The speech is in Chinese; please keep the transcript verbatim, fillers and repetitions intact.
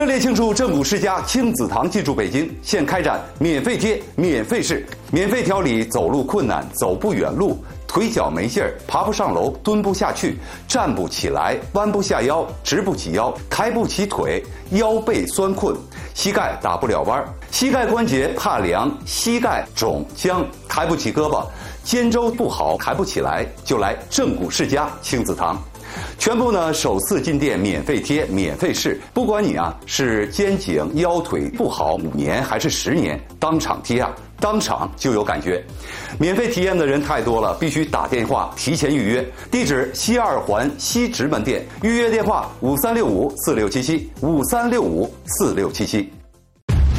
热烈庆祝正骨世家亲子堂进驻北京，现开展免费贴、免费试，免费调理走路困难、走不远路、腿脚没劲儿、爬不上楼、蹲不下去、站不起来、弯不下腰、直不起腰、抬不起腿、腰背酸困、膝盖打不了弯、膝盖关节怕凉、膝盖肿僵、抬不起胳膊、肩周不好、抬不起来，就来正骨世家亲子堂。全部呢首次进店免费贴免费试，不管你啊是肩颈腰腿不好五年还是十年，当场贴啊当场就有感觉。免费体验的人太多了，必须打电话提前预约。地址西二环西直门店，预约电话五三六五四六七七五三六五四六七七。